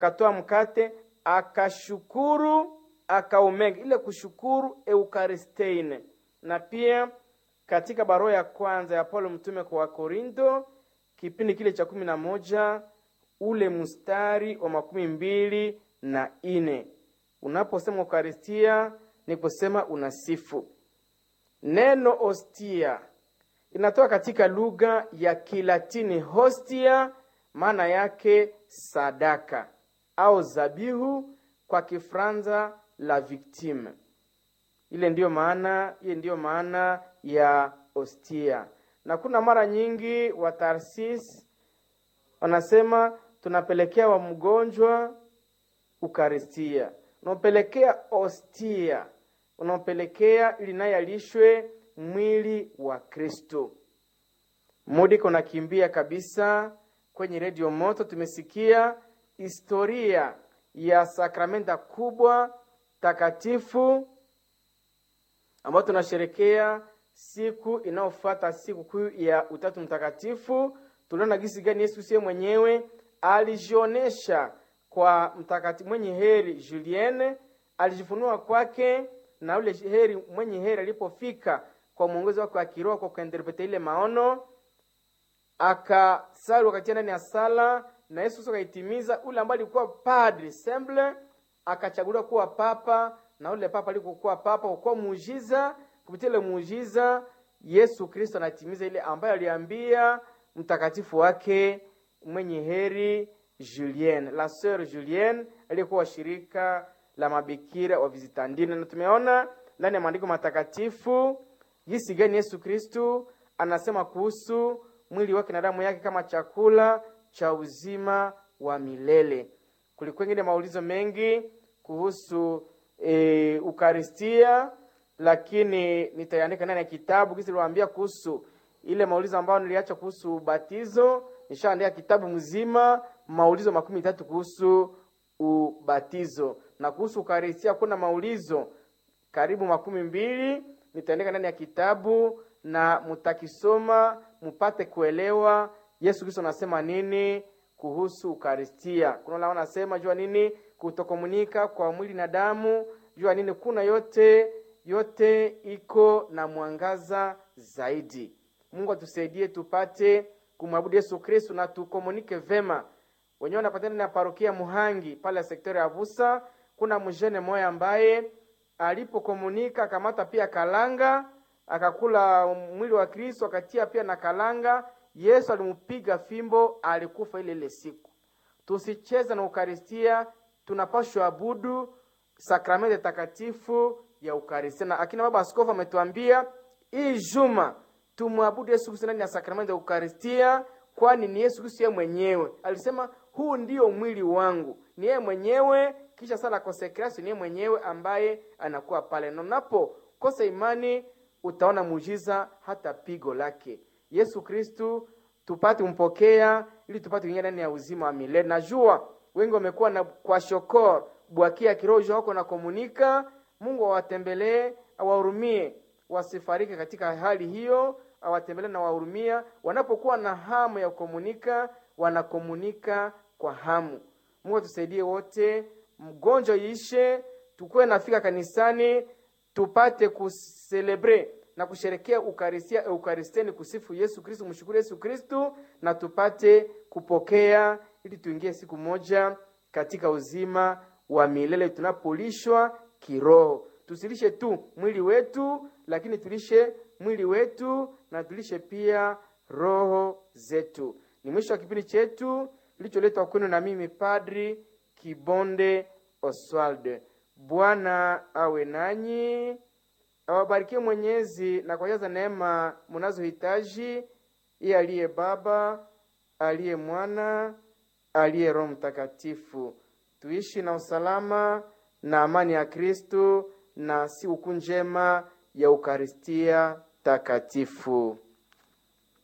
akatoa mkate, akashukuru, akaumega. Ile kushukuru Eukaristeine. Na pia katika barua ya kwanza ya Paulo mtume kwa Korinto, kipindi kile cha 11, ule mstari wa 24, unaposema Eukaristia ni kusema unasifu. Neno hostia inatoka katika lugha ya Kilatini hostia, maana yake sadaka au zabihu, kwa Kifranza la victime. Ile ndiyo maana ya hostia. Na kuna mara nyingi wa Tarsis wanasema tunapelekea wa mgonjwa Eukaristia. Unapelekea hostia, unapelekea ili naye alishwe mwili wa Kristo. Mudi kuna kimbia kabisa kwenye Radio Moto, tumesikia historia ya sakramenta kubwa takatifu ambayo tunasherekea siku inayofuata siku kuu ya Utatu Mtakatifu. Tuliona gisi gani Yesu yeye mwenyewe alijionesha kwa mtakatifu mwenye heri Julienne, alijifunua kwake, na ule heri mwenye heri alipofika kwa mwongozi wake wa kiroho kwa kuinterprete ile maono, akasali wakati ndani ya sala, na Yesu akaitimiza. Ule ambaye alikuwa padre semble akachaguliwa kuwa papa, na ule papa alikuwa papa kwa muujiza. Kupitia ile muujiza Yesu Kristo anatimiza ile ambayo aliambia mtakatifu wake mwenye heri Julienne, la sœur Julienne, aliyekuwa shirika la mabikira wa Vizitandina. Na tumeona ndani ya maandiko matakatifu jinsi gani Yesu Kristo anasema kuhusu mwili wake na damu yake kama chakula cha uzima wa milele. Kulikuwa ngine maulizo mengi kuhusu Eukaristia, lakini nitaandika ndani ya kitabu kisi niliwaambia kuhusu ile maulizo ambayo niliacha kuhusu ubatizo. Nishaandika kitabu mzima maulizo 13 kuhusu ubatizo, na kuhusu Eukaristia kuna maulizo karibu 12. Nitaandika ndani ya kitabu na mtakisoma mpate kuelewa Yesu Kristo anasema nini kuhusu Eukaristia. Kuna wale wanasema jua nini kutokomunika kwa mwili na damu, jua nini, kuna yote iko na mwangaza zaidi. Mungu atusaidie tupate kumwabudu Yesu Kristo na tukomunike vema. Wenyewe wanapatana na parokia Muhangi pale sektori ya Vusa, kuna mjene moya ambaye alipokomunika akamata pia kalanga, akakula mwili wa Kristo akatia pia na kalanga. Yesu alimupiga fimbo, alikufa ile siku. Tusicheze na Eukaristia, tunapaswa abudu sakramenti takatifu ya Eukaristia. Na akina baba askofu ametuambia hii juma tumwabudu Yesu Kristo ndani ya sakramenti ya Eukaristia, kwani ni Yesu Kristo mwenyewe alisema huu ndio mwili wangu. Ni yeye mwenyewe, kisha sala consecration, ni yeye mwenyewe ambaye anakuwa pale. Na unapo kosa imani utaona muujiza hata pigo lake. Yesu Kristo tupate kumpokea ili tupate kuingia ndani ya uzima wa milele. Najua wengi wamekuwa na kwa shokor bwakia kiroho wako na komunika. Mungu awatembelee, awahurumie, wasifariki katika hali hiyo, awatembelee na wahurumia. Wanapokuwa na hamu ya kukomunika, wanakomunika kwa hamu. Mungu atusaidie wote, mgonjwa ishe, tukue nafika kanisani, tupate kuselebre na kusherekea Eukaristeni, kusifu Yesu Kristo, mshukuru Yesu Kristo, na tupate kupokea ili tuingie siku moja katika uzima wa milele tunapolishwa kiroho. Tusilishe tu mwili wetu, lakini tulishe mwili wetu na tulishe pia roho zetu. Ni mwisho wa kipindi chetu kilicholetwa kwenu na mimi Padri Kibonde Oswald. Bwana awe nanyi, awabarikie Mwenyezi na kujaza neema mnazohitaji, yeye aliye Baba, aliye Mwana, aliye Roho Mtakatifu. Tuishi na usalama na amani ya Kristo na siku njema ya Eukaristia takatifu.